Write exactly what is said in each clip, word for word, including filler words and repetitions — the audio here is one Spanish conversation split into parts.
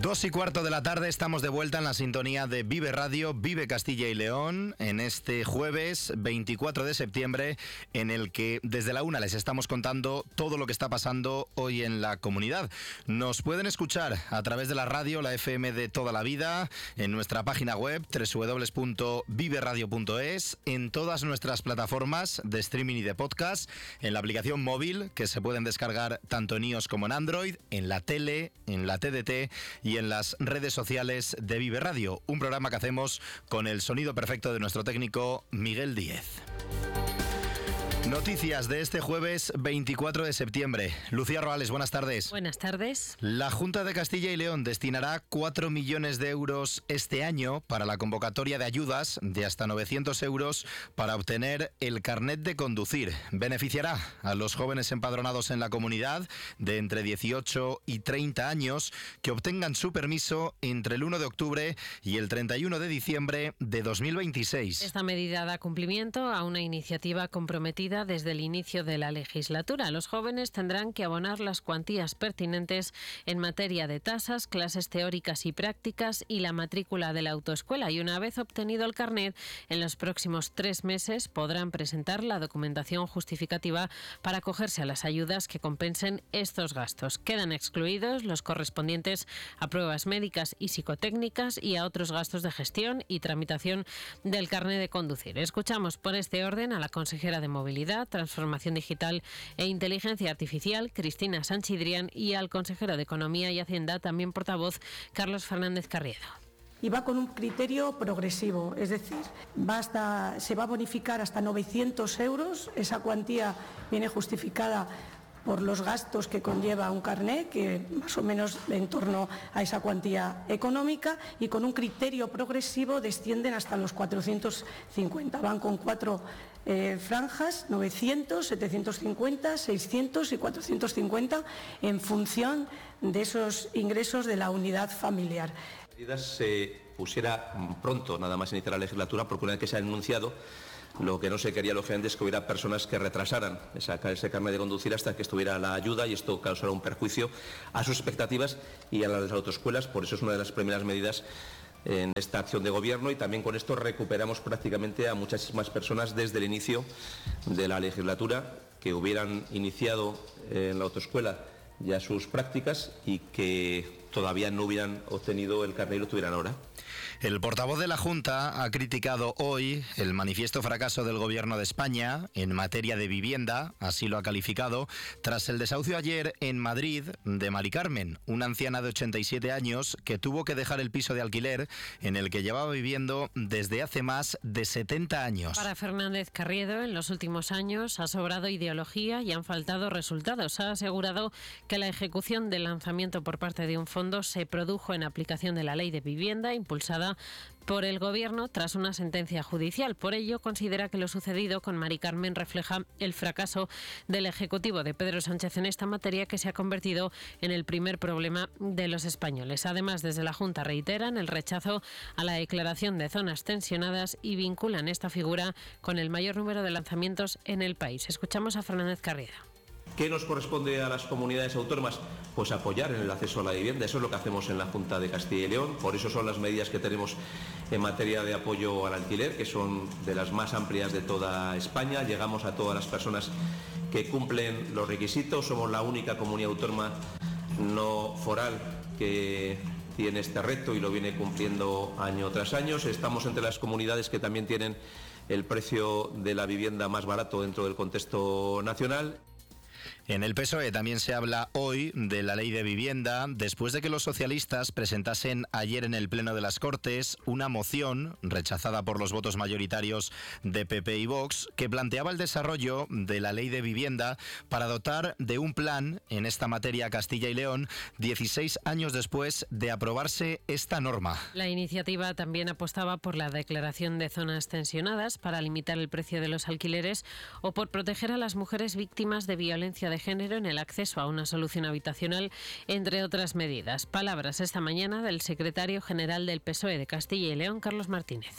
Dos y cuarto de la tarde, estamos de vuelta en la sintonía de Vive Radio, Vive Castilla y León, en este jueves veinticuatro de septiembre, en el que desde la una les estamos contando todo lo que está pasando hoy en la comunidad. Nos pueden escuchar a través de la radio, la F M de toda la vida, en nuestra página web doble u doble u doble u punto vive radio punto es, en todas nuestras plataformas de streaming y de podcast, en la aplicación móvil que se pueden descargar tanto en iOS como en Android, en la tele, en la T D T y en las redes sociales de Vive Radio, un programa que hacemos con el sonido perfecto de nuestro técnico Miguel Díez. Noticias de este jueves veinticuatro de septiembre. Lucía Roales, buenas tardes. Buenas tardes. La Junta de Castilla y León destinará cuatro millones de euros este año para la convocatoria de ayudas de hasta novecientos euros para obtener el carnet de conducir. Beneficiará a los jóvenes empadronados en la comunidad de entre dieciocho y treinta años que obtengan su permiso entre el uno de octubre y el treinta y uno de diciembre de dos mil veintiséis. Esta medida da cumplimiento a una iniciativa comprometida desde el inicio de la legislatura. Los jóvenes tendrán que abonar las cuantías pertinentes en materia de tasas, clases teóricas y prácticas y la matrícula de la autoescuela, y una vez obtenido el carnet, en los próximos tres meses podrán presentar la documentación justificativa para acogerse a las ayudas que compensen estos gastos. Quedan excluidos los correspondientes a pruebas médicas y psicotécnicas y a otros gastos de gestión y tramitación del carnet de conducir. Escuchamos por este orden a la consejera de Movilidad, Transformación Digital e Inteligencia Artificial, Cristina Sanchidrián, y al consejero de Economía y Hacienda, también portavoz, Carlos Fernández Carriedo. Y va con un criterio progresivo, es decir, va hasta, se va a bonificar hasta novecientos euros, esa cuantía viene justificada por los gastos que conlleva un carné, que más o menos en torno a esa cuantía económica, y con un criterio progresivo descienden hasta los cuatrocientos cincuenta. Van con cuatro eh, franjas, novecientos, setecientos cincuenta, seiscientos y cuatrocientos cincuenta, en función de esos ingresos de la unidad familiar. La medida se pusiera pronto, nada más iniciar la legislatura, porque una vez que se ha anunciado, lo que no se quería, lógicamente, es que hubiera personas que retrasaran sacar ese carnet de conducir hasta que estuviera la ayuda, y esto causará un perjuicio a sus expectativas y a las de las autoescuelas. Por eso es una de las primeras medidas en esta acción de gobierno, y también con esto recuperamos prácticamente a muchísimas personas desde el inicio de la legislatura que hubieran iniciado en la autoescuela ya sus prácticas y que todavía no hubieran obtenido el carnet y lo tuvieran ahora. El portavoz de la Junta ha criticado hoy el manifiesto fracaso del Gobierno de España en materia de vivienda, así lo ha calificado, tras el desahucio ayer en Madrid de Mari Carmen, una anciana de ochenta y siete años que tuvo que dejar el piso de alquiler en el que llevaba viviendo desde hace más de setenta años. Para Fernández Carriedo, en los últimos años ha sobrado ideología y han faltado resultados. Ha asegurado que la ejecución del lanzamiento por parte de un fondo se produjo en aplicación de la Ley de Vivienda, impulsada por el Gobierno tras una sentencia judicial. Por ello, considera que lo sucedido con Mari Carmen refleja el fracaso del Ejecutivo de Pedro Sánchez en esta materia, que se ha convertido en el primer problema de los españoles. Además, desde la Junta reiteran el rechazo a la declaración de zonas tensionadas y vinculan esta figura con el mayor número de lanzamientos en el país. Escuchamos a Fernández Carriedo. ¿Qué nos corresponde a las comunidades autónomas? Pues apoyar en el acceso a la vivienda. Eso es lo que hacemos en la Junta de Castilla y León. Por eso son las medidas que tenemos en materia de apoyo al alquiler, que son de las más amplias de toda España. Llegamos a todas las personas que cumplen los requisitos. Somos la única comunidad autónoma no foral que tiene este reto y lo viene cumpliendo año tras año. Estamos entre las comunidades que también tienen el precio de la vivienda más barato dentro del contexto nacional. En el P S O E también se habla hoy de la ley de vivienda, después de que los socialistas presentasen ayer en el Pleno de las Cortes una moción, rechazada por los votos mayoritarios de P P y Vox, que planteaba el desarrollo de la ley de vivienda para dotar de un plan en esta materia a Castilla y León, dieciséis años después de aprobarse esta norma. La iniciativa también apostaba por la declaración de zonas tensionadas para limitar el precio de los alquileres o por proteger a las mujeres víctimas de violencia de género en el acceso a una solución habitacional, entre otras medidas. Palabras esta mañana del secretario general del P S O E de Castilla y León, Carlos Martínez.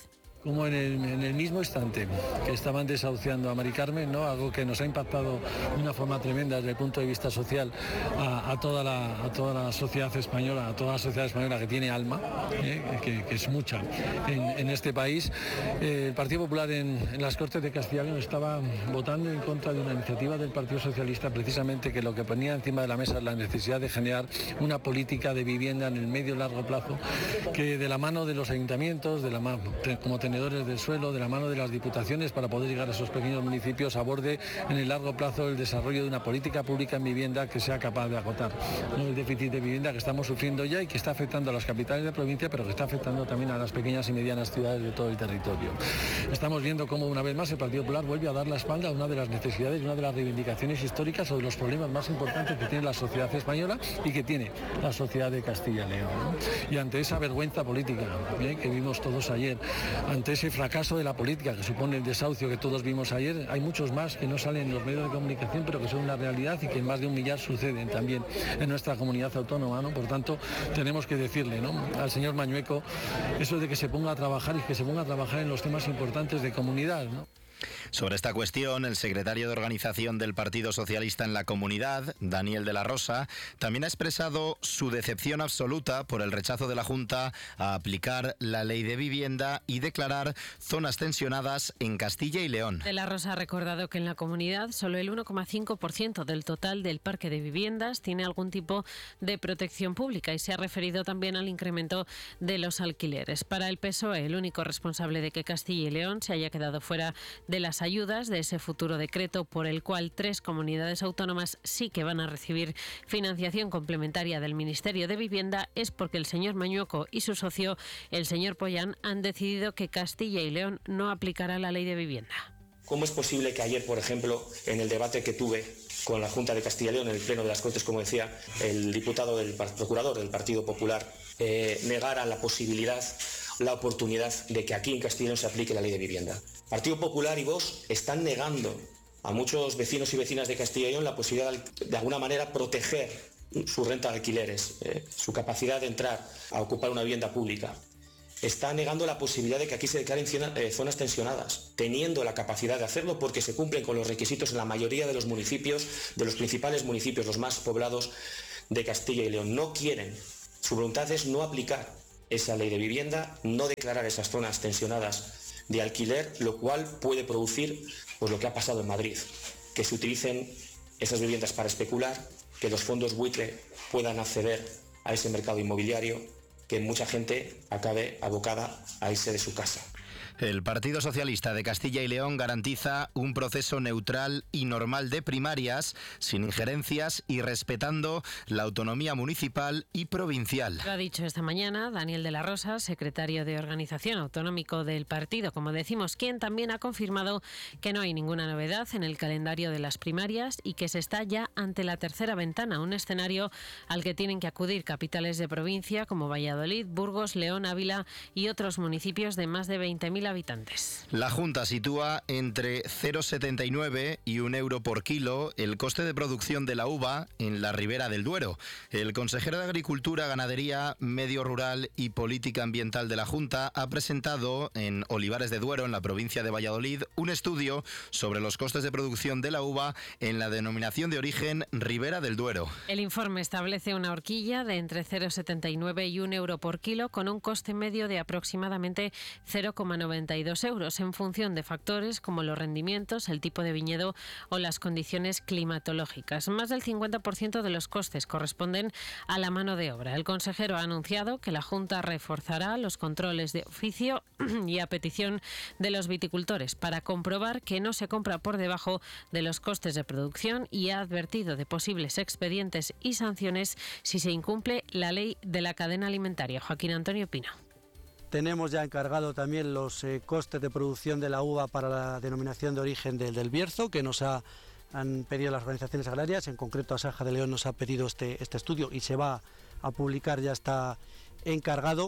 como en el, en el mismo instante que estaban desahuciando a Mari Carmen, ¿no? Algo que nos ha impactado de una forma tremenda desde el punto de vista social a, a, toda, la, a toda la sociedad española, a toda la sociedad española que tiene alma, ¿eh? que, que es mucha en, en este país. Eh, el Partido Popular en, en las Cortes de Castilla y León estaba votando en contra de una iniciativa del Partido Socialista, precisamente que lo que ponía encima de la mesa es la necesidad de generar una política de vivienda en el medio y largo plazo, que de la mano de los ayuntamientos, de la mano como tenedores del suelo, de la mano de las diputaciones, para poder llegar a esos pequeños municipios, aborde en el largo plazo el desarrollo de una política pública en vivienda que sea capaz de agotar, ¿no?, el déficit de vivienda que estamos sufriendo ya y que está afectando a las capitales de provincia, pero que está afectando también a las pequeñas y medianas ciudades de todo el territorio. Estamos viendo cómo una vez más el Partido Popular vuelve a dar la espalda a una de las necesidades, una de las reivindicaciones históricas o de los problemas más importantes que tiene la sociedad española y que tiene la sociedad de Castilla y León, ¿no? Y ante esa vergüenza política, ¿eh?, que vimos todos ayer, ante ese fracaso de la política que supone el desahucio que todos vimos ayer, hay muchos más que no salen en los medios de comunicación, pero que son una realidad y que en más de un millar suceden también en nuestra comunidad autónoma, ¿no? Por tanto, tenemos que decirle, ¿no?, al señor Mañueco eso de que se ponga a trabajar y que se ponga a trabajar en los temas importantes de comunidad, ¿no? Sobre esta cuestión, el secretario de Organización del Partido Socialista en la Comunidad, Daniel de la Rosa, también ha expresado su decepción absoluta por el rechazo de la Junta a aplicar la ley de vivienda y declarar zonas tensionadas en Castilla y León. De la Rosa ha recordado que en la Comunidad solo el uno coma cinco por ciento del total del parque de viviendas tiene algún tipo de protección pública y se ha referido también al incremento de los alquileres. Para el P S O E, el único responsable de que Castilla y León se haya quedado fuera de las ayudas de ese futuro decreto por el cual tres comunidades autónomas sí que van a recibir financiación complementaria del Ministerio de Vivienda es porque el señor Mañueco y su socio, el señor Pollán, han decidido que Castilla y León no aplicará la ley de vivienda. ¿Cómo es posible que ayer, por ejemplo, en el debate que tuve con la Junta de Castilla y León, en el Pleno de las Cortes, como decía, el diputado del procurador del Partido Popular, eh, negara la posibilidad, la oportunidad de que aquí en Castilla y León se aplique la ley de vivienda? Partido Popular y Vox están negando a muchos vecinos y vecinas de Castilla y León la posibilidad de, de alguna manera, proteger su renta de alquileres, eh, su capacidad de entrar a ocupar una vivienda pública. Está negando la posibilidad de que aquí se declaren zonas tensionadas, teniendo la capacidad de hacerlo porque se cumplen con los requisitos en la mayoría de los municipios, de los principales municipios, los más poblados de Castilla y León. No quieren, su voluntad es no aplicar esa ley de vivienda, no declarar esas zonas tensionadas de alquiler, lo cual puede producir pues, lo que ha pasado en Madrid, que se utilicen esas viviendas para especular, que los fondos buitre puedan acceder a ese mercado inmobiliario, que mucha gente acabe abocada a irse de su casa. El Partido Socialista de Castilla y León garantiza un proceso neutral y normal de primarias, sin injerencias y respetando la autonomía municipal y provincial. Lo ha dicho esta mañana Daniel de la Rosa, secretario de Organización Autonómico del partido, como decimos, quien también ha confirmado que no hay ninguna novedad en el calendario de las primarias y que se está ya ante la tercera ventana, un escenario al que tienen que acudir capitales de provincia como Valladolid, Burgos, León, Ávila y otros municipios de más de veinte mil habitantes. La Junta sitúa entre cero coma setenta y nueve y un euro por kilo el coste de producción de la uva en la Ribera del Duero. El consejero de Agricultura, Ganadería, Medio Rural y Política Ambiental de la Junta ha presentado en Olivares de Duero, en la provincia de Valladolid, un estudio sobre los costes de producción de la uva en la denominación de origen Ribera del Duero. El informe establece una horquilla de entre cero coma setenta y nueve y un euro por kilo con un coste medio de aproximadamente cero coma noventa y dos euros en función de factores como los rendimientos, el tipo de viñedo o las condiciones climatológicas. Más del cincuenta por ciento de los costes corresponden a la mano de obra. El consejero ha anunciado que la Junta reforzará los controles de oficio y a petición de los viticultores para comprobar que no se compra por debajo de los costes de producción y ha advertido de posibles expedientes y sanciones si se incumple la ley de la cadena alimentaria. Joaquín Antonio Pino. Tenemos ya encargado también los eh, costes de producción de la uva para la denominación de origen del, del Bierzo, que nos ha, han pedido las organizaciones agrarias, en concreto Asaja de León nos ha pedido este, este estudio y se va a publicar, ya está encargado.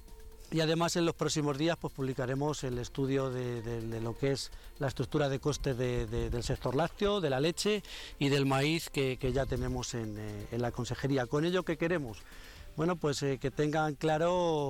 Y además en los próximos días pues publicaremos el estudio de, de, de lo que es la estructura de costes de, de, del sector lácteo, de la leche y del maíz que, que ya tenemos en, eh, en la consejería. ¿Con ello qué queremos? Bueno, pues eh, que tengan claro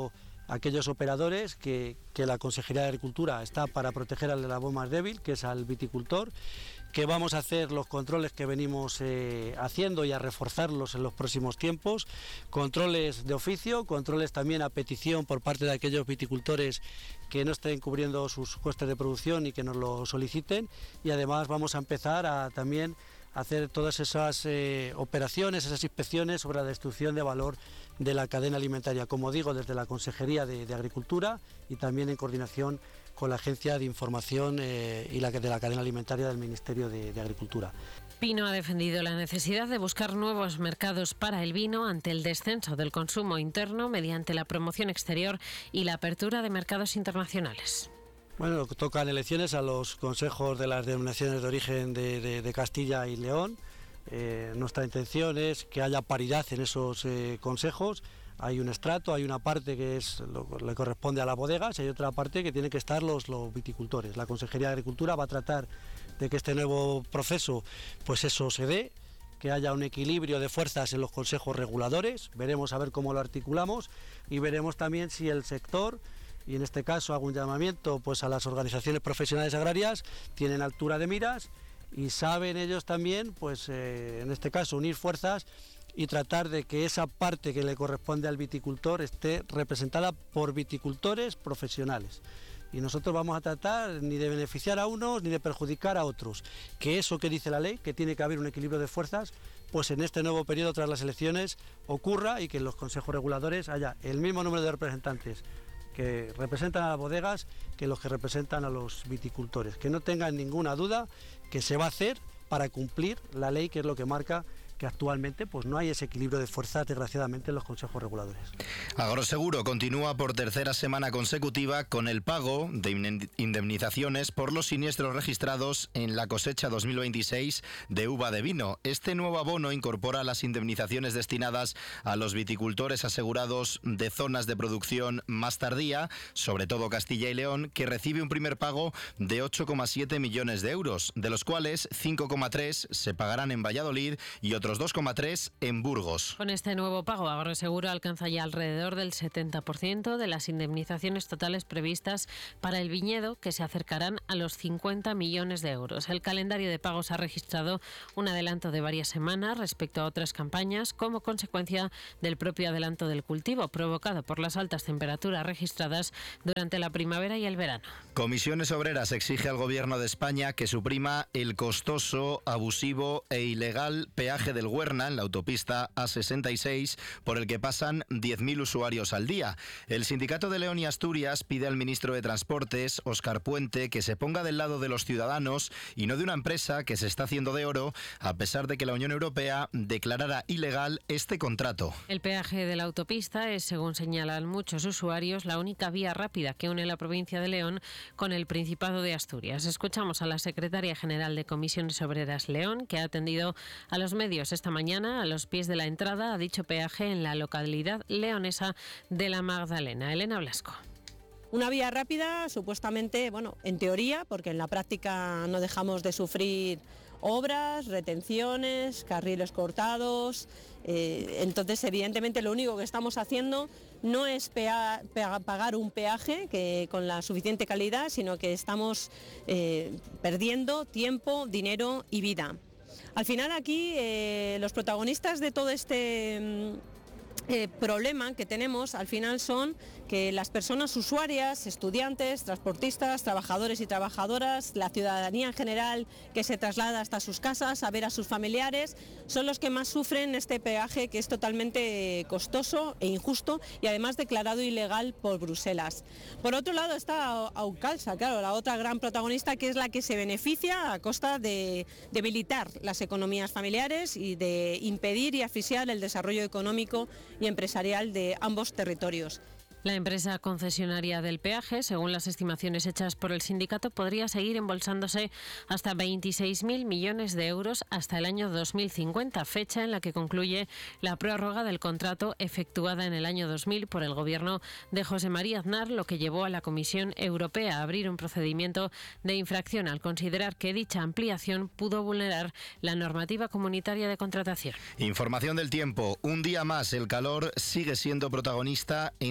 aquellos operadores que, que la Consejería de Agricultura está para proteger al eslabón más débil, que es al viticultor, que vamos a hacer los controles que venimos eh, haciendo y a reforzarlos en los próximos tiempos, controles de oficio, controles también a petición por parte de aquellos viticultores que no estén cubriendo sus costes de producción y que nos lo soliciten, y además vamos a empezar a también hacer todas esas eh, operaciones, esas inspecciones sobre la destrucción de valor de la cadena alimentaria, como digo, desde la Consejería de, de Agricultura y también en coordinación con la Agencia de Información eh, y la de la Cadena Alimentaria del Ministerio de, de Agricultura. Pino ha defendido la necesidad de buscar nuevos mercados para el vino ante el descenso del consumo interno mediante la promoción exterior y la apertura de mercados internacionales. Bueno, tocan elecciones a los consejos de las denominaciones de origen de, de, de Castilla y León. Eh, nuestra intención es que haya paridad en esos eh, consejos. Hay un estrato, hay una parte que es lo que le corresponde a las bodegas y hay otra parte que tienen que estar los, los viticultores. La Consejería de Agricultura va a tratar de que este nuevo proceso, pues eso se dé, que haya un equilibrio de fuerzas en los consejos reguladores. Veremos a ver cómo lo articulamos y veremos también si el sector, y en este caso hago un llamamiento pues a las organizaciones profesionales agrarias, tienen altura de miras y saben ellos también, pues eh, en este caso unir fuerzas y tratar de que esa parte que le corresponde al viticultor esté representada por viticultores profesionales. Y nosotros vamos a tratar ni de beneficiar a unos ni de perjudicar a otros. Que eso que dice la ley, que tiene que haber un equilibrio de fuerzas, pues en este nuevo periodo tras las elecciones ocurra y que en los consejos reguladores haya el mismo número de representantes que representan a las bodegas que los que representan a los viticultores. Que no tengan ninguna duda que se va a hacer para cumplir la ley, que es lo que marca que actualmente pues no hay ese equilibrio de fuerzas, desgraciadamente, en los consejos reguladores. Agroseguro continúa por tercera semana consecutiva con el pago de indemnizaciones por los siniestros registrados en la cosecha dos mil veintiséis de uva de vino. Este nuevo abono incorpora las indemnizaciones destinadas a los viticultores asegurados de zonas de producción más tardía, sobre todo Castilla y León, que recibe un primer pago de ocho coma siete millones de euros, de los cuales cinco coma tres se pagarán en Valladolid y otros dos coma tres en Burgos. Con este nuevo pago, Agroseguro alcanza ya alrededor del setenta por ciento de las indemnizaciones totales previstas para el viñedo, que se acercarán a los cincuenta millones de euros. El calendario de pagos ha registrado un adelanto de varias semanas respecto a otras campañas, como consecuencia del propio adelanto del cultivo, provocado por las altas temperaturas registradas durante la primavera y el verano. Comisiones Obreras exige al Gobierno de España que suprima el costoso, abusivo e ilegal peaje del Huerna en la autopista A sesenta y seis, por el que pasan diez mil usuarios al día. El Sindicato de León y Asturias pide al ministro de Transportes, Óscar Puente, que se ponga del lado de los ciudadanos y no de una empresa que se está haciendo de oro, a pesar de que la Unión Europea declarara ilegal este contrato. El peaje de la autopista es, según señalan muchos usuarios, la única vía rápida que une la provincia de León con el Principado de Asturias. Escuchamos a la secretaria general de Comisiones Obreras León, que ha atendido a los medios esta mañana a los pies de la entrada a dicho peaje en la localidad leonesa de La Magdalena. Elena Blasco. Una vía rápida, supuestamente, bueno, en teoría, porque en la práctica no dejamos de sufrir obras, retenciones, carriles cortados. Eh, entonces, evidentemente, lo único que estamos haciendo no es pea, pea, pagar un peaje que, con la suficiente calidad, sino que estamos eh, perdiendo tiempo, dinero y vida. Al final aquí eh, los protagonistas de todo este eh, problema que tenemos al final son que las personas usuarias, estudiantes, transportistas, trabajadores y trabajadoras, la ciudadanía en general que se traslada hasta sus casas a ver a sus familiares, son los que más sufren este peaje, que es totalmente costoso e injusto y además declarado ilegal por Bruselas. Por otro lado está Aucalsa, claro, la otra gran protagonista, que es la que se beneficia a costa de debilitar las economías familiares y de impedir y asfixiar el desarrollo económico y empresarial de ambos territorios. La empresa concesionaria del peaje, según las estimaciones hechas por el sindicato, podría seguir embolsándose hasta veintiséis mil millones de euros hasta el año dos mil cincuenta, fecha en la que concluye la prórroga del contrato efectuada en el año dos mil por el gobierno de José María Aznar, lo que llevó a la Comisión Europea a abrir un procedimiento de infracción al considerar que dicha ampliación pudo vulnerar la normativa comunitaria de contratación. Información del tiempo. Un día más, el calor sigue siendo protagonista en toda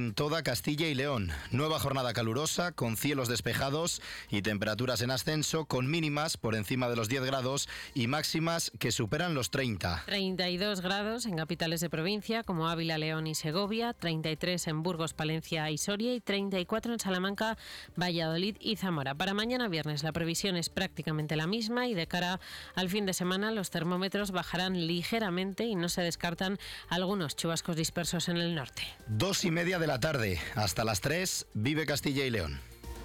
para Castilla y León. Nueva jornada calurosa, con cielos despejados y temperaturas en ascenso, con mínimas por encima de los diez grados y máximas que superan los treinta. treinta y dos grados en capitales de provincia como Ávila, León y Segovia, treinta y tres en Burgos, Palencia y Soria y treinta y cuatro en Salamanca, Valladolid y Zamora. Para mañana viernes la previsión es prácticamente la misma y de cara al fin de semana los termómetros bajarán ligeramente y no se descartan algunos chubascos dispersos en el norte. Dos y media de la tarde, hasta las tres, Vive Castilla y León.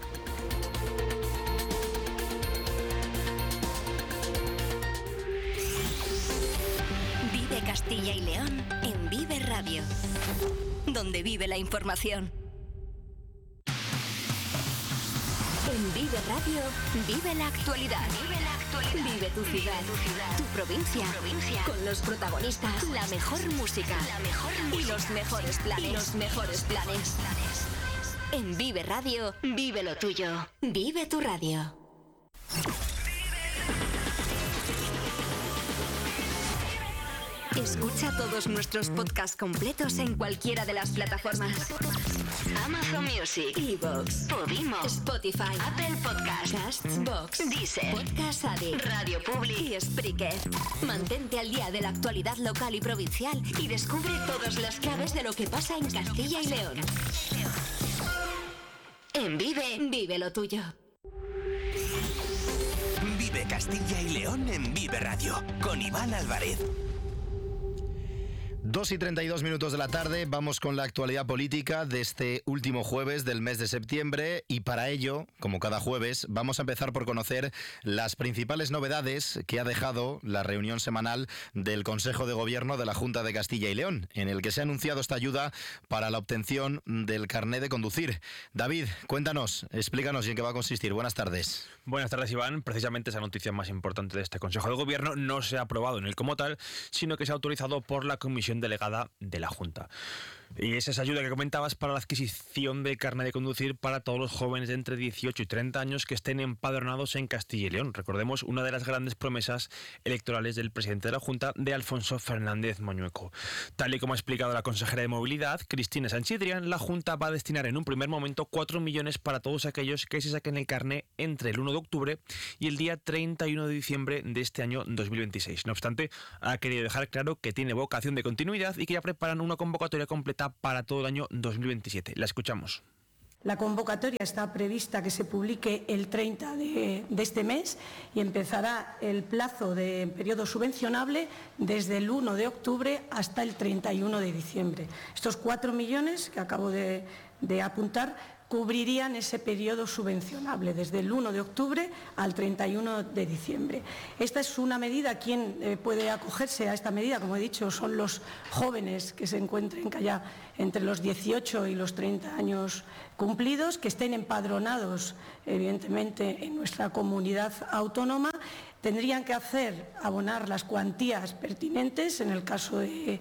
Vive Castilla y León en Vive Radio, donde vive la información. En Vive Radio, vive la actualidad. Vive la actualidad. Vive tu ciudad, tu, ciudad, tu provincia, tu provincia, con los protagonistas, la mejor música, la mejor música y los mejores planes. Y los mejores planes. En Vive Radio, vive lo tuyo. Vive tu radio. Escucha todos nuestros podcasts completos en cualquiera de las plataformas: Amazon Music, iVoox, Podimo, Spotify, Apple Podcasts, Castbox, Deezer, Podcast Addict, Radio Public y Spreaker. Mantente al día de la actualidad local y provincial y descubre todas las claves de lo que pasa en Castilla y León. En Vive, vive lo tuyo. Vive Castilla y León en Vive Radio, con Iván Álvarez. Dos y treinta y dos minutos de la tarde, vamos con la actualidad política de este último jueves del mes de septiembre y para ello, como cada jueves, vamos a empezar por conocer las principales novedades que ha dejado la reunión semanal del Consejo de Gobierno de la Junta de Castilla y León, en el que se ha anunciado esta ayuda para la obtención del carné de conducir. David, cuéntanos, explícanos en qué va a consistir. Buenas tardes. Buenas tardes, Iván. Precisamente esa noticia más importante de este Consejo de Gobierno no se ha aprobado en él como tal, sino que se ha autorizado por la Comisión Delegada de la Junta. Y es esa ayuda que comentabas para la adquisición de carnet de conducir para todos los jóvenes de entre dieciocho y treinta años que estén empadronados en Castilla y León. Recordemos una de las grandes promesas electorales del presidente de la Junta, de Alfonso Fernández Moñueco. Tal y como ha explicado la consejera de Movilidad, Cristina Sanchidrián, la Junta va a destinar en un primer momento cuatro millones para todos aquellos que se saquen el carnet entre el uno de octubre y el día treinta y uno de diciembre de este año dos mil veintiséis. No obstante, ha querido dejar claro que tiene vocación de continuidad y que ya preparan una convocatoria completa para todo el año dos mil veintisiete. La escuchamos. La convocatoria está prevista que se publique el treinta de, de este mes y empezará el plazo de periodo subvencionable desde el uno de octubre hasta el treinta y uno de diciembre. Estos cuatro millones que acabo de, de apuntar cubrirían ese periodo subvencionable desde el uno de octubre al treinta y uno de diciembre. Esta es una medida. ¿Quién eh, puede acogerse a esta medida? Como he dicho, son los jóvenes que se encuentren ya entre los dieciocho y los treinta años cumplidos, que estén empadronados, evidentemente, en nuestra comunidad autónoma. Tendrían que hacer, abonar las cuantías pertinentes en el caso de,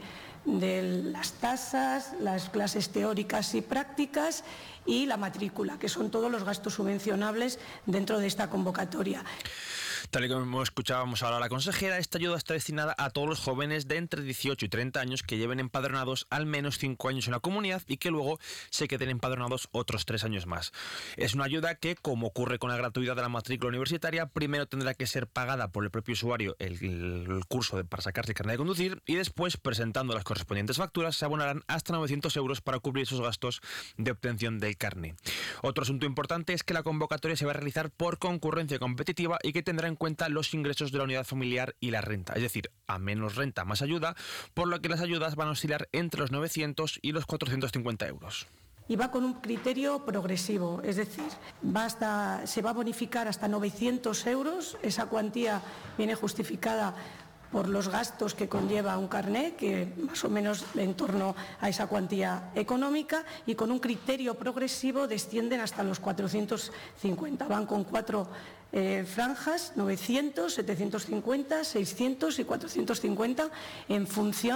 de las tasas, las clases teóricas y prácticas y la matrícula, que son todos los gastos subvencionables dentro de esta convocatoria. Tal y como escuchábamos ahora a la consejera, esta ayuda está destinada a todos los jóvenes de entre dieciocho y treinta años que lleven empadronados al menos cinco años en la comunidad y que luego se queden empadronados otros tres años más. Es una ayuda que, como ocurre con la gratuidad de la matrícula universitaria, primero tendrá que ser pagada por el propio usuario el, el curso de, para sacarse el carnet de conducir y después, presentando las correspondientes facturas, se abonarán hasta novecientos euros para cubrir esos gastos de obtención del carnet. Otro asunto importante es que la convocatoria se va a realizar por concurrencia competitiva y que tendrá en cuenta los ingresos de la unidad familiar y la renta, es decir, a menos renta más ayuda, por lo que las ayudas van a oscilar entre los novecientos y los cuatrocientos cincuenta euros. Y va con un criterio progresivo, es decir, va hasta, se va a bonificar hasta novecientos euros, esa cuantía viene justificada por los gastos que conlleva un carné, que más o menos en torno a esa cuantía económica, y con un criterio progresivo descienden hasta los cuatrocientos cincuenta. Van con cuatro eh, franjas, novecientos, setecientos cincuenta, seiscientos y cuatrocientos cincuenta, en función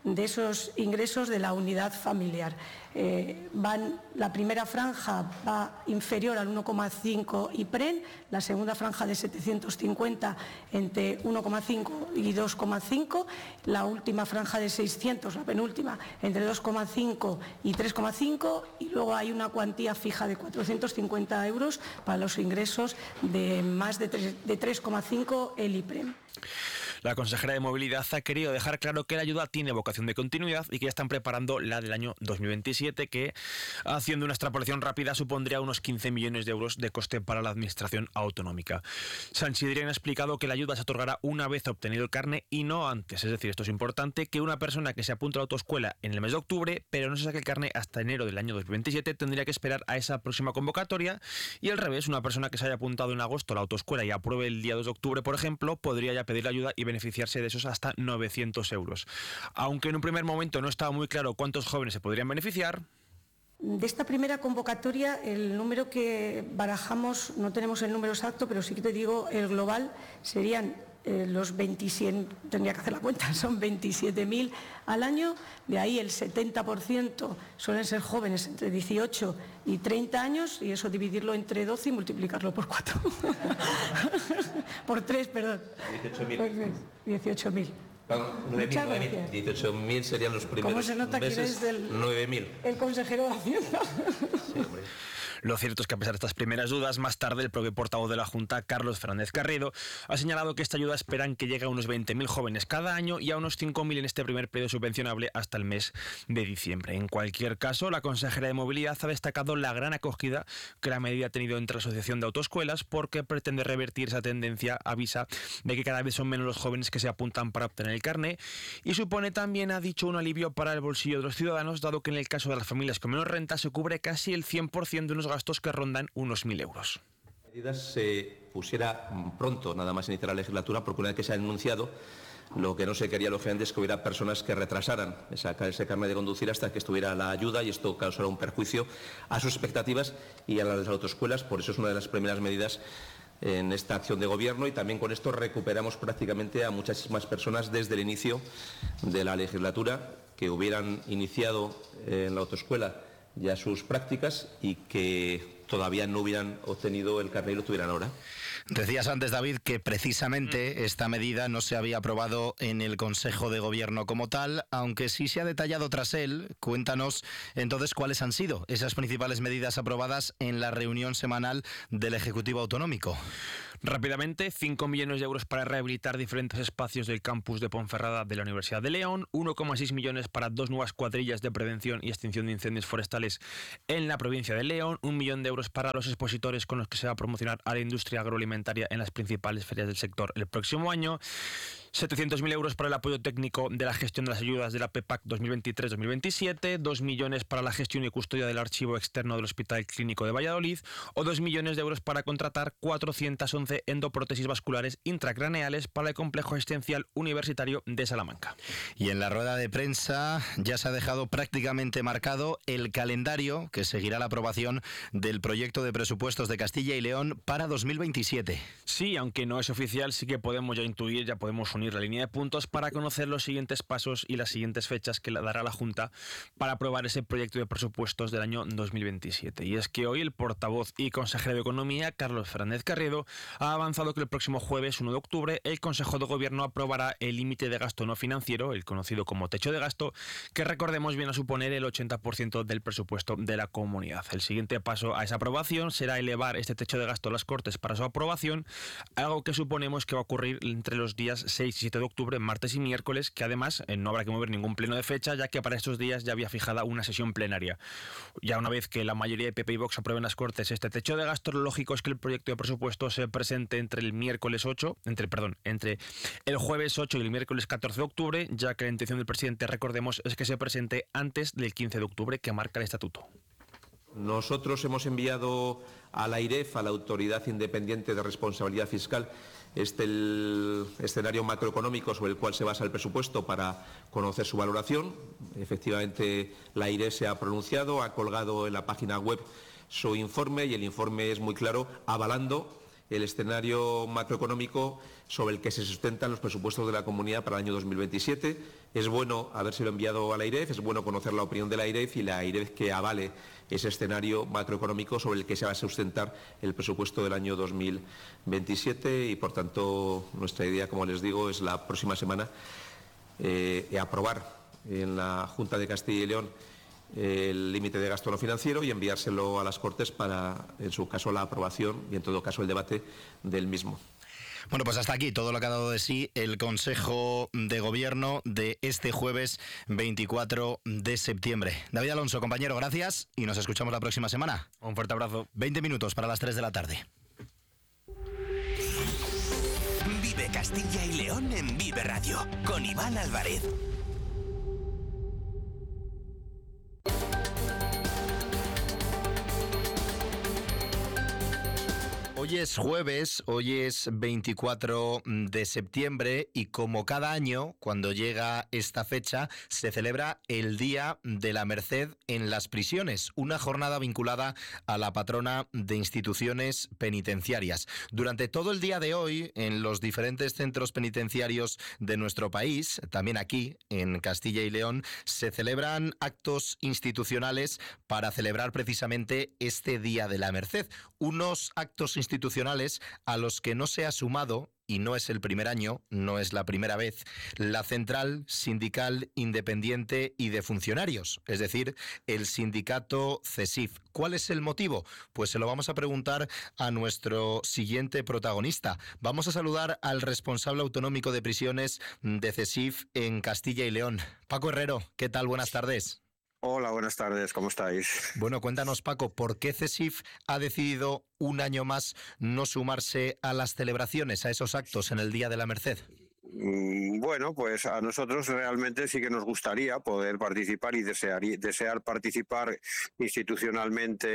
de esos ingresos de la unidad familiar. Eh, van, la primera franja va inferior al uno coma cinco IPREN, la segunda franja de setecientos cincuenta entre uno coma cinco y dos coma cinco, la última franja de seiscientos, la penúltima, entre dos coma cinco y tres coma cinco, y luego hay una cuantía fija de cuatrocientos cincuenta euros para los ingresos de más de tres coma cinco el IPREN. La consejera de Movilidad ha querido dejar claro que la ayuda tiene vocación de continuidad y que ya están preparando la del año dos mil veintisiete, que, haciendo una extrapolación rápida, supondría unos quince millones de euros de coste para la administración autonómica. Sánchez Drien ha explicado que la ayuda se otorgará una vez obtenido el carné y no antes. Es decir, esto es importante, que una persona que se apunta a la autoescuela en el mes de octubre, pero no se saque el carné hasta enero del año dos mil veintisiete, tendría que esperar a esa próxima convocatoria, y al revés, una persona que se haya apuntado en agosto a la autoescuela y apruebe el día dos de octubre, por ejemplo, podría ya pedir la ayuda y beneficiarse de esos hasta novecientos euros. Aunque en un primer momento no estaba muy claro cuántos jóvenes se podrían beneficiar. De esta primera convocatoria, el número que barajamos, no tenemos el número exacto, pero sí que te digo, el global serían eh, los veintisiete, tendría que hacer la cuenta, son veintisiete mil al año, de ahí el setenta por ciento suelen ser jóvenes entre dieciocho y treinta años, y eso dividirlo entre doce y multiplicarlo por cuatro. Por tres, perdón. dieciocho mil. Muchas gracias. dieciocho mil serían los primeros ¿Cómo se nota meses? Que eres del, nueve mil. El consejero de Hacienda. Sí, hombre. Lo cierto es que, a pesar de estas primeras dudas, más tarde el propio portavoz de la Junta, Carlos Fernández Carriedo, ha señalado que esta ayuda esperan que llegue a unos veinte mil jóvenes cada año y a unos cinco mil en este primer periodo subvencionable hasta el mes de diciembre. En cualquier caso, la consejera de Movilidad ha destacado la gran acogida que la medida ha tenido entre la Asociación de Autoescuelas, porque pretende revertir esa tendencia, avisa, de que cada vez son menos los jóvenes que se apuntan para obtener el carné, y supone también, ha dicho, un alivio para el bolsillo de los ciudadanos, dado que en el caso de las familias con menos renta se cubre casi el cien por ciento de unos gastos que rondan unos mil euros. La medida se pusiera pronto, nada más iniciar la legislatura, porque una vez que se ha anunciado, lo que no se quería, lógicamente, es que hubiera personas que retrasaran esa, ese carnet de conducir hasta que estuviera la ayuda, y esto causará un perjuicio a sus expectativas y a las autoescuelas. Por eso es una de las primeras medidas en esta acción de gobierno, y también con esto recuperamos prácticamente a muchísimas personas desde el inicio de la legislatura que hubieran iniciado en la autoescuela ya sus prácticas y que todavía no hubieran obtenido el carnet y lo tuvieran ahora. Decías antes, David, que precisamente esta medida no se había aprobado en el Consejo de Gobierno como tal, aunque sí se ha detallado tras él. Cuéntanos entonces cuáles han sido esas principales medidas aprobadas en la reunión semanal del Ejecutivo Autonómico. Rápidamente, cinco millones de euros para rehabilitar diferentes espacios del campus de Ponferrada de la Universidad de León, uno coma seis millones para dos nuevas cuadrillas de prevención y extinción de incendios forestales en la provincia de León, un millón de euros para los expositores con los que se va a promocionar a la industria agroalimentaria en las principales ferias del sector el próximo año, setecientos mil euros para el apoyo técnico de la gestión de las ayudas de la P E P A C dos mil veintitrés dos mil veintisiete, dos millones para la gestión y custodia del archivo externo del Hospital Clínico de Valladolid, o dos millones de euros para contratar cuatrocientas once endoprótesis vasculares intracraneales para el complejo asistencial universitario de Salamanca. Y en la rueda de prensa ya se ha dejado prácticamente marcado el calendario que seguirá la aprobación del proyecto de presupuestos de Castilla y León para dos mil veintisiete. Sí, aunque no es oficial, sí que podemos ya intuir, ya podemos unir la línea de puntos para conocer los siguientes pasos y las siguientes fechas que le dará la Junta para aprobar ese proyecto de presupuestos del año dos mil veintisiete. Y es que hoy el portavoz y consejero de Economía, Carlos Fernández Carriedo, ha avanzado que el próximo jueves uno de octubre el Consejo de Gobierno aprobará el límite de gasto no financiero, el conocido como techo de gasto, que, recordemos, viene a suponer el ochenta por ciento del presupuesto de la comunidad. El siguiente paso a esa aprobación será elevar este techo de gasto a las Cortes para su aprobación, algo que suponemos que va a ocurrir entre los días seis y siete de octubre, martes y miércoles, que además eh, no habrá que mover ningún pleno de fecha, ya que para estos días ya había fijada una sesión plenaria. Ya una vez que la mayoría de P P y Vox aprueben las Cortes este techo de gasto, lo lógico es que el proyecto de presupuesto se presente entre el miércoles ocho, entre, perdón, entre el jueves ocho y el miércoles catorce de octubre, ya que la intención del presidente, recordemos, es que se presente antes del quince de octubre, que marca el estatuto. Nosotros hemos enviado a la AIREF, a la Autoridad Independiente de Responsabilidad Fiscal, este el escenario macroeconómico sobre el cual se basa el presupuesto para conocer su valoración. Efectivamente, la AIREF se ha pronunciado, ha colgado en la página web su informe, y el informe es muy claro, avalando el escenario macroeconómico sobre el que se sustentan los presupuestos de la Comunidad para el año dos mil veintisiete. Es bueno habérselo enviado a la AIREF, es bueno conocer la opinión de la AIREF y la AIREF que avale ese escenario macroeconómico sobre el que se va a sustentar el presupuesto del año dos mil veintisiete y, por tanto, nuestra idea, como les digo, es la próxima semana eh, aprobar en la Junta de Castilla y León el límite de gasto no financiero y enviárselo a las Cortes para, en su caso, la aprobación y, en todo caso, el debate del mismo. Bueno, pues hasta aquí todo lo que ha dado de sí el Consejo de Gobierno de este jueves veinticuatro de septiembre. David Alonso, compañero, gracias y nos escuchamos la próxima semana. Un fuerte abrazo. veinte minutos para las tres de la tarde. Vive Castilla y León en Vive Radio con Iván Álvarez. Hoy es jueves, hoy es veinticuatro de septiembre y como cada año, cuando llega esta fecha, se celebra el Día de la Merced en las prisiones, una jornada vinculada a la patrona de instituciones penitenciarias. Durante todo el día de hoy, en los diferentes centros penitenciarios de nuestro país, también aquí en Castilla y León, se celebran actos institucionales para celebrar precisamente este Día de la Merced. Unos actos institucionales institucionales a los que no se ha sumado, y no es el primer año, no es la primera vez, la Central Sindical Independiente y de Funcionarios, es decir, el sindicato CESIF. ¿Cuál es el motivo? Pues se lo vamos a preguntar a nuestro siguiente protagonista. Vamos a saludar al responsable autonómico de prisiones de CESIF en Castilla y León. Paco Herrero, ¿qué tal? Buenas tardes. Hola, buenas tardes, ¿cómo estáis? Bueno, cuéntanos, Paco, ¿por qué CESIF ha decidido un año más no sumarse a las celebraciones, a esos actos en el Día de la Merced? Bueno, pues a nosotros realmente sí que nos gustaría poder participar y desear, desear participar institucionalmente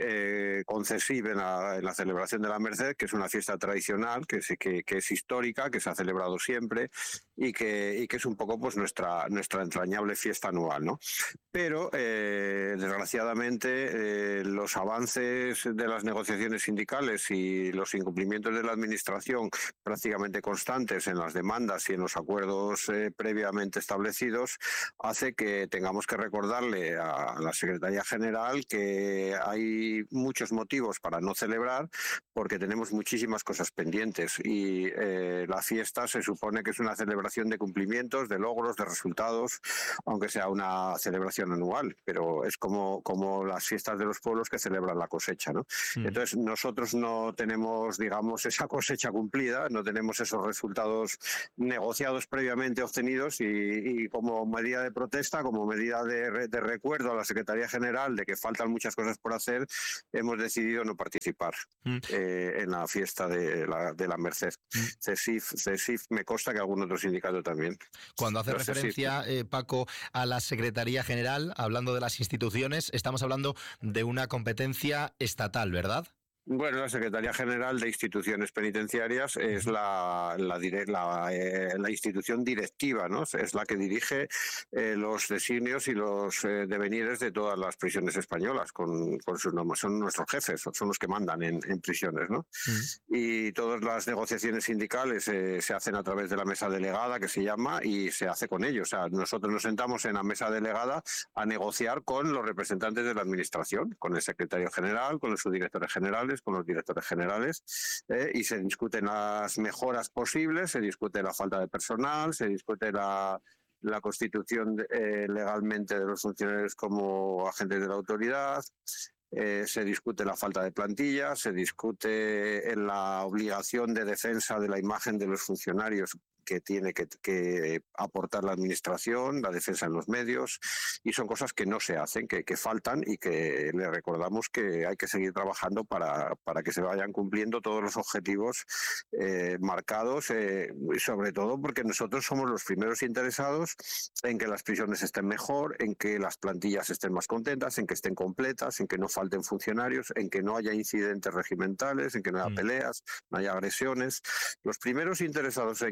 eh, con CESIF en la, en la celebración de la Merced, que es una fiesta tradicional, que es, que, que es histórica, que se ha celebrado siempre y que, y que es un poco pues nuestra, nuestra entrañable fiesta anual, ¿no? Pero, eh, desgraciadamente, eh, los avances de las negociaciones sindicales y los incumplimientos de la Administración prácticamente constantes en las demandas y en los acuerdos eh, previamente establecidos hace que tengamos que recordarle a la Secretaría General que hay muchos motivos para no celebrar porque tenemos muchísimas cosas pendientes y eh, la fiesta se supone que es una celebración de cumplimientos, de logros, de resultados, aunque sea una celebración anual, pero es como, como las fiestas de los pueblos que celebran la cosecha, ¿no? Mm. Entonces nosotros no tenemos, digamos, esa cosecha cumplida, no tenemos esos resultados negociados previamente obtenidos y, y como medida de protesta, como medida de, de recuerdo a la Secretaría General de que faltan muchas cosas por hacer, hemos decidido no participar mm. eh, en la fiesta de la, de la Merced. Mm. CESIF, CESIF, me consta que algún otro sindicato también. Cuando hace Los referencia, eh, Paco, a la Secretaría General, hablando de las instituciones, estamos hablando de una competencia estatal, ¿verdad? Bueno, la Secretaría General de Instituciones Penitenciarias es la, la, la, eh, la institución directiva, ¿no? Es la que dirige eh, los designios y los eh, devenires de todas las prisiones españolas, con, con sus nombres. Son nuestros jefes, son los que mandan en, en prisiones, ¿no? Mm. Y todas las negociaciones sindicales eh, se hacen a través de la mesa delegada, que se llama, y se hace con ellos. O sea, nosotros nos sentamos en la mesa delegada a negociar con los representantes de la Administración, con el secretario general, con los subdirectores generales, con los directores generales, eh, y se discuten las mejoras posibles, se discute la falta de personal, se discute la, la constitución eh, legalmente de los funcionarios como agentes de la autoridad, eh, se discute la falta de plantilla, se discute en la obligación de defensa de la imagen de los funcionarios que tiene que, que aportar la Administración, la defensa en los medios, y son cosas que no se hacen, que, que faltan y que le recordamos que hay que seguir trabajando para, para que se vayan cumpliendo todos los objetivos eh, marcados, eh, y sobre todo porque nosotros somos los primeros interesados en que las prisiones estén mejor, en que las plantillas estén más contentas, en que estén completas, en que no falten funcionarios, en que no haya incidentes regimentales, en que no haya mm. peleas, no haya agresiones. Los primeros interesados en que la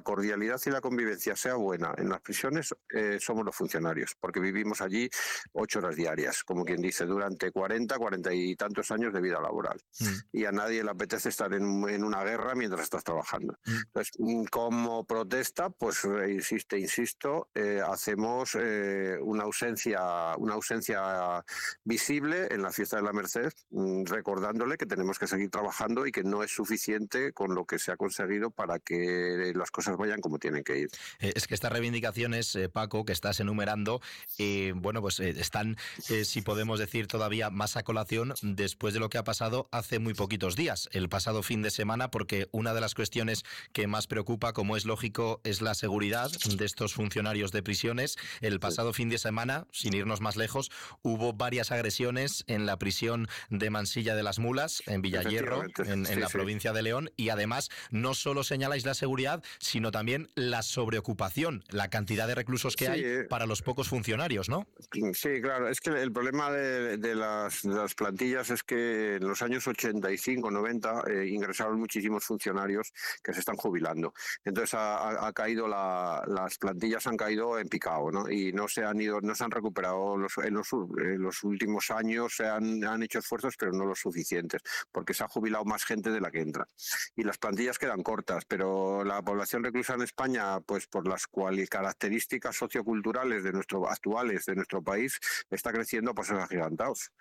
cordialidad y la convivencia sea buena en las prisiones, eh, somos los funcionarios, porque vivimos allí ocho horas diarias, como quien dice, durante cuarenta, cuarenta y tantos años de vida laboral. Mm. Y a nadie le apetece estar en, en una guerra mientras estás trabajando. Mm. Entonces, como protesta, pues insiste, insisto, eh, hacemos eh, una ausencia, una ausencia visible en la fiesta de la Merced, recordándole que tenemos que seguir trabajando y que no es suficiente con lo que se ha conseguido para que las cosas vayan como tienen que ir. Eh, es que estas reivindicaciones, eh, Paco, que estás enumerando, eh, bueno, pues eh, están, eh, si podemos decir, todavía más a colación después de lo que ha pasado hace muy poquitos días, el pasado fin de semana, porque una de las cuestiones que más preocupa, como es lógico, es la seguridad de estos funcionarios de prisiones. El pasado fin de semana, sin irnos más lejos, hubo varias agresiones en la prisión de Mansilla de las Mulas, en Villayerro, en, en sí, la sí. provincia de León, y además no solo señaláis la seguridad, sino también la sobreocupación, la cantidad de reclusos que sí, hay eh, para los pocos funcionarios, ¿no? Sí, claro, es que el problema de, de, las, de las plantillas es que en los años ochenta y cinco, noventa eh, ingresaron muchísimos funcionarios que se están jubilando. Entonces ha, ha caído la, las plantillas han caído en picado, ¿no? Y no se han ido, no se han recuperado los, en, los, en los últimos años se han, han hecho esfuerzos, pero no los suficientes, porque se ha jubilado más gente de la que entra. Y las plantillas quedan cortas, pero la población reclusa en España, pues por las cuales características socioculturales de nuestro actuales de nuestro país, está creciendo pues agigantados.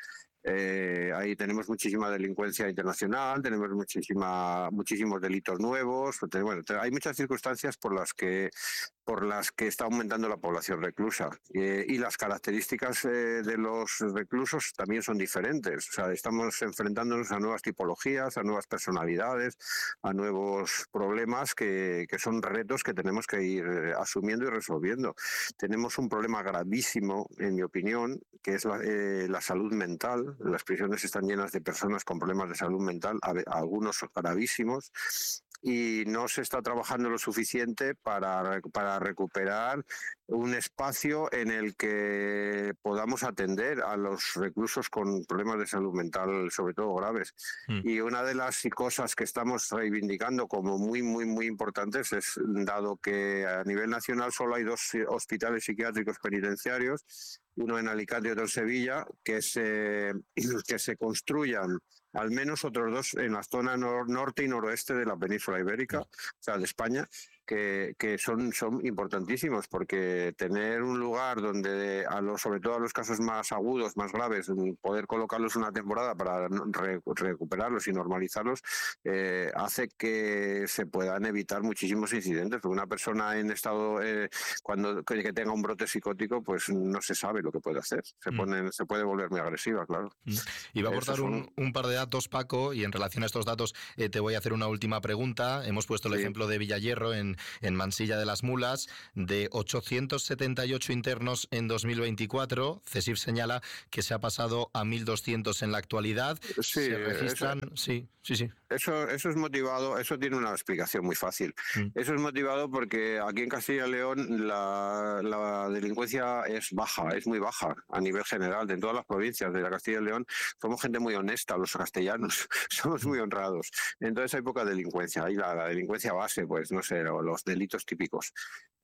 Eh, ahí tenemos muchísima delincuencia internacional, tenemos muchísima, muchísimos delitos nuevos. Bueno, hay muchas circunstancias por las que por las que está aumentando la población reclusa eh, y las características eh, de los reclusos también son diferentes. O sea, estamos enfrentándonos a nuevas tipologías, a nuevas personalidades, a nuevos problemas que, que son retos que tenemos que ir asumiendo y resolviendo. Tenemos un problema gravísimo, en mi opinión, que es la, eh, la salud mental. Las prisiones están llenas de personas con problemas de salud mental, algunos gravísimos, y no se está trabajando lo suficiente para, para recuperar un espacio en el que podamos atender a los reclusos con problemas de salud mental, sobre todo graves. Mm. Y una de las cosas que estamos reivindicando como muy, muy, muy importantes es, dado que a nivel nacional solo hay dos hospitales psiquiátricos penitenciarios, uno en Alicante y otro en Sevilla, que se, que se construyan al menos otros dos en la zona nor, norte y noroeste de la península ibérica, o sea, de España, que, que son, son importantísimos, porque tener un lugar donde, a los, sobre todo a los casos más agudos, más graves, poder colocarlos una temporada para re, recuperarlos y normalizarlos, eh, hace que se puedan evitar muchísimos incidentes, porque una persona en estado, eh, cuando que, que tenga un brote psicótico, pues no se sabe lo que puede hacer, se, pone, mm. se puede volver muy agresiva, claro. Mm. Y va a aportar son... un, un par de datos, Paco, y en relación a estos datos eh, te voy a hacer una última pregunta. Hemos puesto el sí. ejemplo de Villayerro en en Mansilla de las Mulas, de ochocientos setenta y ocho internos en dos mil veinticuatro. CESIF señala que se ha pasado a mil doscientos en la actualidad. Sí, se registran, eso, sí, sí, sí. Eso, eso es motivado, eso tiene una explicación muy fácil. Mm. Eso es motivado porque aquí en Castilla y León la, la delincuencia es baja, es muy baja a nivel general. De todas las provincias de la Castilla y León somos gente muy honesta, los castellanos, somos muy honrados. Entonces hay poca delincuencia. Hay la, la delincuencia base, pues no sé, los delitos típicos.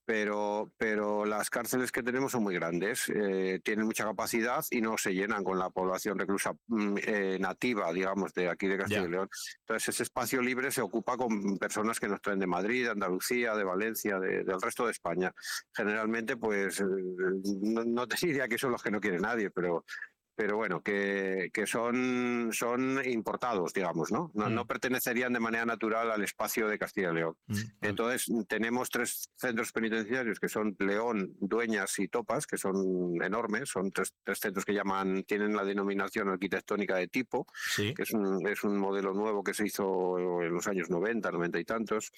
Pero, pero las cárceles que tenemos son muy grandes, eh, tienen mucha capacidad y no se llenan con la población reclusa eh, nativa, digamos, de aquí de Castilla yeah. y León. Entonces ese espacio libre se ocupa con personas que nos traen de Madrid, de Andalucía, de Valencia, de, del resto de España. Generalmente, pues, eh, no, no te diría que son los que no quiere nadie, pero... pero bueno, que, que son, son importados, digamos, ¿no? No, mm. no pertenecerían de manera natural al espacio de Castilla y León. Mm. Entonces, tenemos tres centros penitenciarios que son León, Dueñas y Topas, que son enormes, son tres, tres centros que llaman, tienen la denominación arquitectónica de tipo, ¿sí? que es un, es un modelo nuevo que se hizo en los años noventa, noventa y tantos.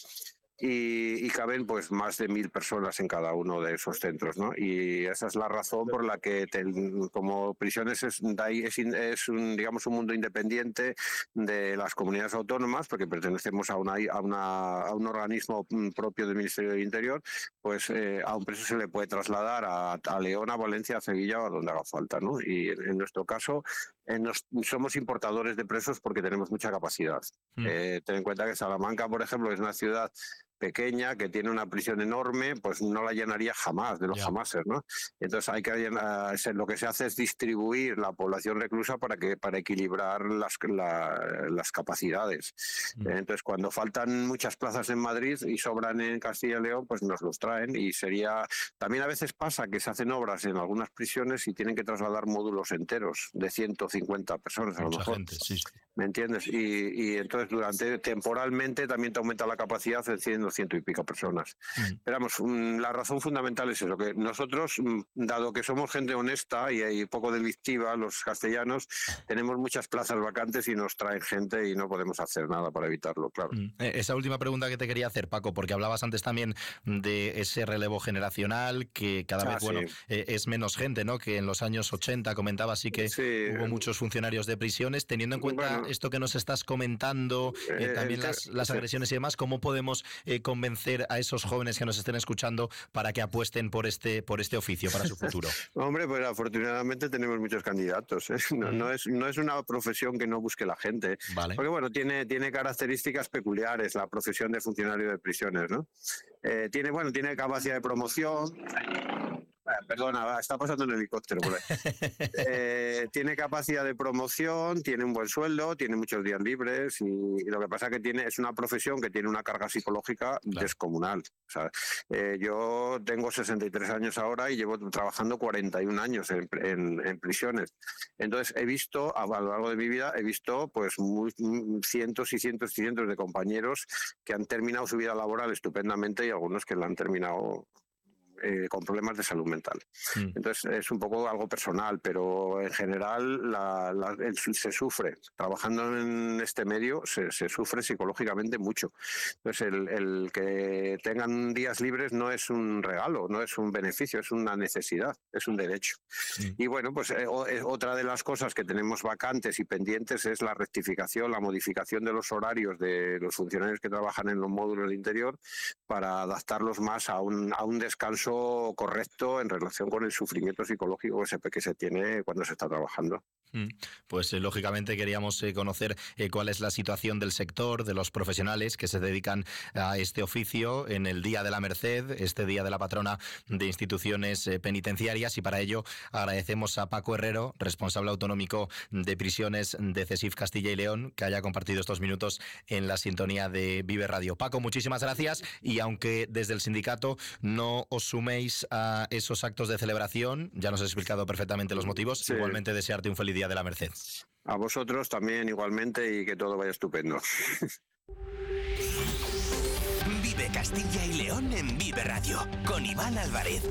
Y, y caben pues más de mil personas en cada uno de esos centros, ¿no? Y esa es la razón por la que te, como prisiones es, es, es un, digamos, un mundo independiente de las comunidades autónomas, porque pertenecemos a, una, a, una, a un organismo propio del Ministerio del Interior, pues eh, a un preso se le puede trasladar a, a León, a Valencia, a Sevilla o a donde haga falta, ¿no? Y en, en nuestro caso eh, nos, somos importadores de presos porque tenemos mucha capacidad. Mm. Eh, ten en cuenta que Salamanca, por ejemplo, es una ciudad pequeña, que tiene una prisión enorme, pues no la llenaría jamás, de los jamases, ¿no? Entonces hay que llenar, lo que se hace es distribuir la población reclusa para que para equilibrar las, la, las capacidades. Mm. Entonces cuando faltan muchas plazas en Madrid y sobran en Castilla y León, pues nos los traen, y sería... También a veces pasa que se hacen obras en algunas prisiones y tienen que trasladar módulos enteros de ciento cincuenta personas a Mucha lo mejor. Gente, sí, sí. ¿Me entiendes? Y, y entonces durante temporalmente también te aumenta la capacidad en cien o ciento y pico personas. Mm. Pero vamos, la razón fundamental es eso, que nosotros, dado que somos gente honesta y hay poco delictiva, los castellanos, tenemos muchas plazas vacantes y nos traen gente y no podemos hacer nada para evitarlo, claro. Mm. Esa última pregunta que te quería hacer, Paco, porque hablabas antes también de ese relevo generacional, que cada ah, vez, sí. bueno, eh, es menos gente, ¿no? Que en los años ochenta, comentabas, sí que sí. hubo muchos funcionarios de prisiones. Teniendo en cuenta bueno, esto que nos estás comentando, eh, eh, también las, las agresiones y demás, ¿cómo podemos eh, convencer a esos jóvenes que nos estén escuchando para que apuesten por este por este oficio, para su futuro? Hombre, pues afortunadamente tenemos muchos candidatos, ¿eh? No, no, es, no es una profesión que no busque la gente, vale. Porque bueno, tiene, tiene características peculiares la profesión de funcionario de prisiones, ¿no? Eh, tiene, bueno, tiene capacidad de promoción. Perdona, está pasando un helicóptero por ahí. eh, tiene capacidad de promoción, tiene un buen sueldo, tiene muchos días libres, y, y lo que pasa es que tiene, es una profesión que tiene una carga psicológica claro. descomunal. O sea, eh, yo tengo sesenta y tres años ahora y llevo trabajando cuarenta y un años en, en, en prisiones. Entonces he visto, a lo largo de mi vida, he visto pues muy, cientos y cientos y cientos de compañeros que han terminado su vida laboral estupendamente y algunos que la han terminado... Eh, con problemas de salud mental. Mm. Entonces es un poco algo personal, pero en general la, la, el, se sufre. Trabajando en este medio se, se sufre psicológicamente mucho. Entonces el, el que tengan días libres no es un regalo, no es un beneficio, es una necesidad, es un derecho. Mm. Y bueno, pues eh, otra de las cosas que tenemos vacantes y pendientes es la rectificación, la modificación de los horarios de los funcionarios que trabajan en los módulos de interior para adaptarlos más a un, a un descanso correcto en relación con el sufrimiento psicológico que se, que se tiene cuando se está trabajando. Pues eh, lógicamente queríamos eh, conocer eh, cuál es la situación del sector, de los profesionales que se dedican a este oficio en el Día de la Merced, este Día de la Patrona de Instituciones eh, Penitenciarias, y para ello agradecemos a Paco Herrero, responsable autonómico de prisiones de CESIF Castilla y León, que haya compartido estos minutos en la sintonía de Vive Radio. Paco, muchísimas gracias, y aunque desde el sindicato no os suméis a esos actos de celebración, ya nos has explicado perfectamente los motivos, sí. Igualmente desearte un feliz Día de la Merced. A vosotros también igualmente, y que todo vaya estupendo. Vive Castilla y León en Vive Radio con Iván Álvarez.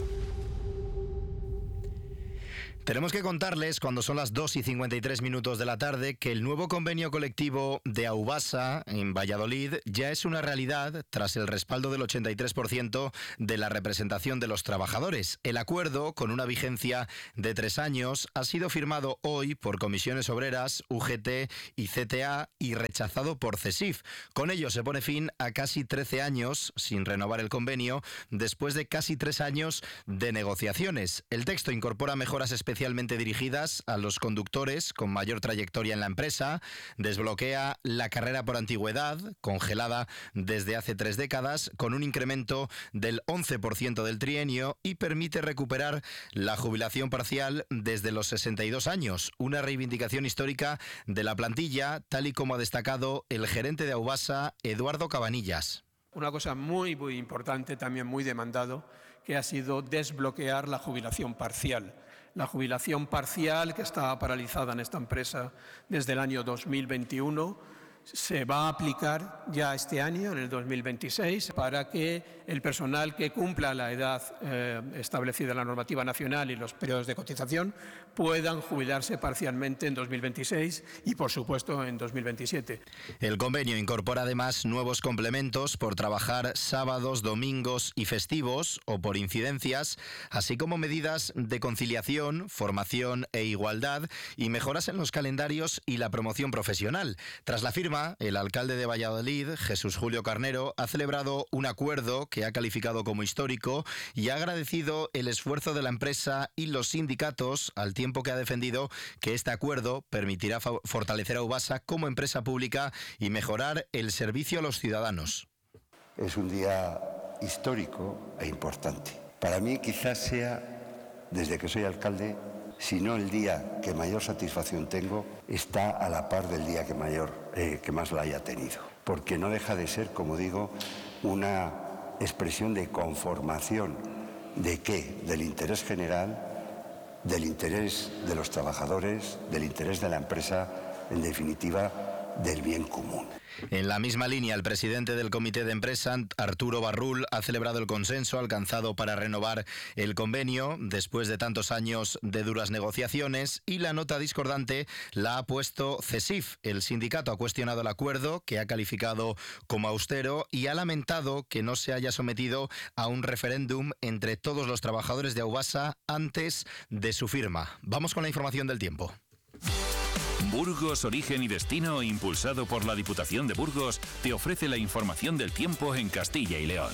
Tenemos que contarles, cuando son las dos y cincuenta y tres minutos de la tarde, que el nuevo convenio colectivo de Aubasa en Valladolid ya es una realidad tras el respaldo del ochenta y tres por ciento de la representación de los trabajadores. El acuerdo, con una vigencia de tres años, ha sido firmado hoy por Comisiones Obreras, U G T y C T A y rechazado por CESIF. Con ello se pone fin a casi trece años sin renovar el convenio, después de casi tres años de negociaciones. El texto incorpora mejoras especiales especialmente dirigidas a los conductores con mayor trayectoria en la empresa, desbloquea la carrera por antigüedad, congelada desde hace tres décadas, con un incremento del once por ciento del trienio, y permite recuperar la jubilación parcial desde los sesenta y dos años, una reivindicación histórica de la plantilla, tal y como ha destacado el gerente de Aubasa, Eduardo Cabanillas. Una cosa muy, muy importante, también muy demandado, que ha sido desbloquear la jubilación parcial. La jubilación parcial, que estaba paralizada en esta empresa desde el año dos mil veintiuno, se va a aplicar ya este año, en el dos mil veintiséis, para que el personal que cumpla la edad eh, establecida en la normativa nacional y los periodos de cotización puedan jubilarse parcialmente en dos mil veintiséis y, por supuesto, en dos mil veintisiete. El convenio incorpora además nuevos complementos por trabajar sábados, domingos y festivos o por incidencias, así como medidas de conciliación, formación e igualdad, y mejoras en los calendarios y la promoción profesional. Tras la firma, el alcalde de Valladolid, Jesús Julio Carnero, ha celebrado un acuerdo que ha calificado como histórico y ha agradecido el esfuerzo de la empresa y los sindicatos, al tiempo que ha defendido que este acuerdo permitirá fortalecer a Aubasa como empresa pública y mejorar el servicio a los ciudadanos. es un día histórico e importante. Para mí quizás sea, desde que soy alcalde, si no el día que mayor satisfacción tengo, está a la par del día que, mayor, eh, que más la haya tenido. Porque no deja de ser, como digo, una expresión de conformación. ¿De qué? Del interés general, del interés de los trabajadores, del interés de la empresa, en definitiva, del bien común. En la misma línea, el presidente del Comité de Empresa, Arturo Barrul, ha celebrado el consenso alcanzado para renovar el convenio después de tantos años de duras negociaciones, y la nota discordante la ha puesto CESIF. El sindicato ha cuestionado el acuerdo, que ha calificado como austero, y ha lamentado que no se haya sometido a un referéndum entre todos los trabajadores de Aubasa antes de su firma. Vamos con la información del tiempo. Burgos, Origen y Destino, impulsado por la Diputación de Burgos, te ofrece la información del tiempo en Castilla y León.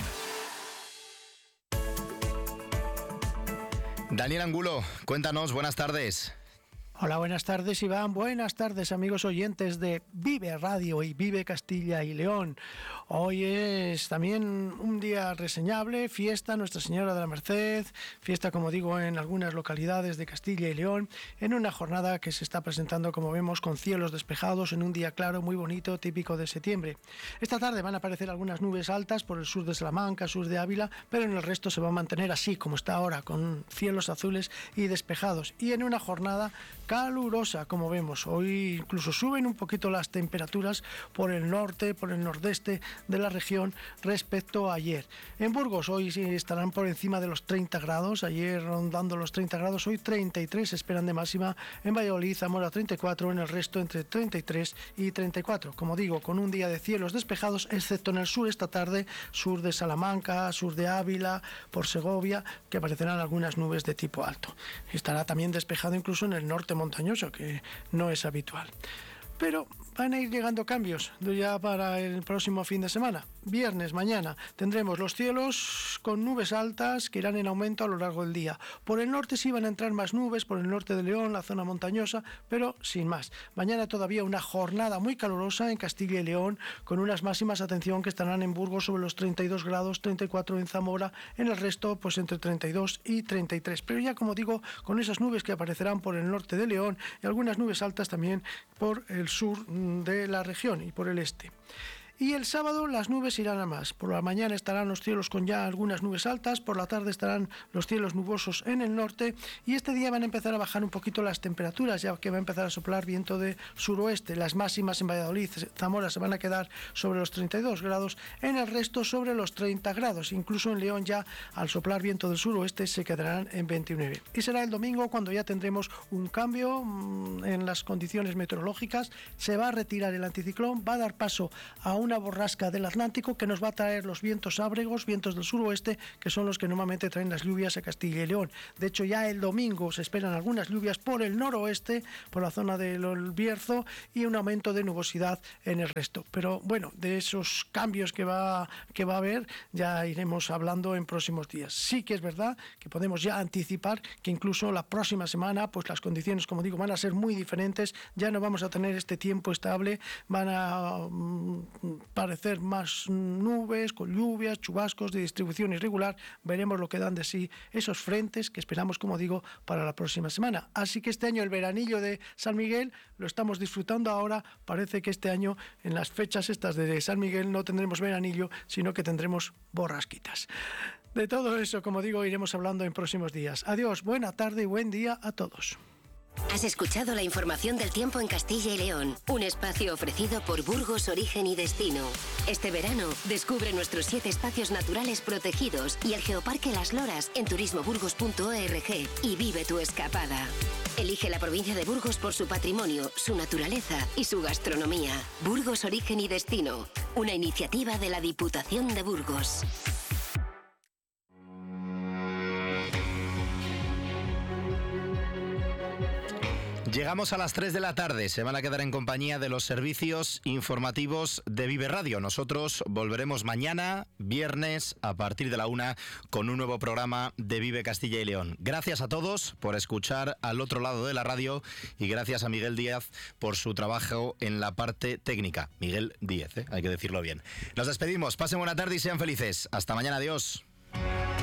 Daniel Angulo, cuéntanos, buenas tardes. Hola, buenas tardes, Iván. Buenas tardes, amigos oyentes de Vive Radio y Vive Castilla y León. Hoy es también un día reseñable, fiesta Nuestra Señora de la Merced, fiesta, como digo, en algunas localidades de Castilla y León, en una jornada que se está presentando, como vemos, con cielos despejados, en un día claro, muy bonito, típico de septiembre. Esta tarde van a aparecer algunas nubes altas por el sur de Salamanca, sur de Ávila, pero en el resto se va a mantener así, como está ahora, con cielos azules y despejados. Y en una jornada calurosa, como vemos. Hoy incluso suben un poquito las temperaturas por el norte, por el nordeste de la región respecto a ayer. En Burgos hoy sí estarán por encima de los treinta grados, ayer rondando los treinta grados, hoy treinta y tres esperan de máxima. En Valladolid, Zamora treinta y cuatro, en el resto entre treinta y tres y treinta y cuatro. Como digo, con un día de cielos despejados, excepto en el sur esta tarde, sur de Salamanca, sur de Ávila, por Segovia, que aparecerán algunas nubes de tipo alto. Estará también despejado incluso en el norte montañoso, que no es habitual. Pero van a ir llegando cambios ya para el próximo fin de semana. Viernes, mañana, tendremos los cielos con nubes altas que irán en aumento a lo largo del día. Por el norte sí van a entrar más nubes, por el norte de León, la zona montañosa, pero sin más. Mañana todavía una jornada muy calurosa en Castilla y León, con unas máximas, atención, que estarán en Burgos sobre los treinta y dos grados, treinta y cuatro en Zamora, en el resto pues entre treinta y dos y treinta y tres. Pero ya, como digo, con esas nubes que aparecerán por el norte de León y algunas nubes altas también por el sur de la región y por el este. Y el sábado las nubes irán a más. Por la mañana estarán los cielos con ya algunas nubes altas, por la tarde estarán los cielos nubosos en el norte, y este día van a empezar a bajar un poquito las temperaturas, ya que va a empezar a soplar viento de suroeste. Las máximas en Valladolid, Zamora, se van a quedar sobre los treinta y dos grados, en el resto sobre los treinta grados. Incluso en León, ya al soplar viento del suroeste, se quedarán en veintinueve. Y será el domingo cuando ya tendremos un cambio en las condiciones meteorológicas. Se va a retirar el anticiclón, va a dar paso a un una borrasca del Atlántico que nos va a traer los vientos ábregos, vientos del suroeste, que son los que normalmente traen las lluvias a Castilla y León. De hecho, ya el domingo se esperan algunas lluvias por el noroeste, por la zona del Bierzo, y un aumento de nubosidad en el resto. Pero bueno, de esos cambios que va, que va a haber ya iremos hablando en próximos días. Sí que es verdad que podemos ya anticipar que incluso la próxima semana pues las condiciones, como digo, van a ser muy diferentes. Ya no vamos a tener este tiempo estable, van a mm, parecer más nubes, con lluvias, chubascos de distribución irregular. Veremos lo que dan de sí esos frentes que esperamos, como digo, para la próxima semana. Así que este año el veranillo de San Miguel lo estamos disfrutando ahora. Parece que este año, en las fechas estas de San Miguel, no tendremos veranillo, sino que tendremos borrasquitas. De todo eso, como digo, iremos hablando en próximos días. Adiós, buena tarde y buen día a todos. Has escuchado la información del tiempo en Castilla y León, un espacio ofrecido por Burgos, Origen y Destino. Este verano, descubre nuestros siete espacios naturales protegidos y el Geoparque Las Loras en turismo burgos punto org y vive tu escapada. Elige la provincia de Burgos por su patrimonio, su naturaleza y su gastronomía. Burgos, Origen y Destino, una iniciativa de la Diputación de Burgos. Llegamos a las tres de la tarde, se van a quedar en compañía de los servicios informativos de Vive Radio. Nosotros volveremos mañana, viernes, a partir de la una, con un nuevo programa de Vive Castilla y León. Gracias a todos por escuchar al otro lado de la radio y gracias a Miguel Díaz por su trabajo en la parte técnica. Miguel Díaz, ¿eh? Hay que decirlo bien. Nos despedimos, pasen buena tarde y sean felices. Hasta mañana, adiós.